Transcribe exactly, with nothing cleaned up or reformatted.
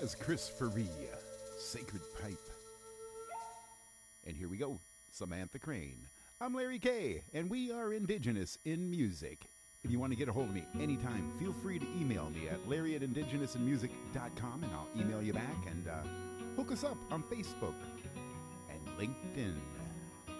That's Chris Faree, Sacred Pipe. And here we go, Samantha Crane. I'm Larry Kay, and we are Indigenous in Music. If you want to get a hold of me anytime, feel free to email me at larry at indigenous in music dot com, and I'll email you back, and uh, hook us up on Facebook and LinkedIn.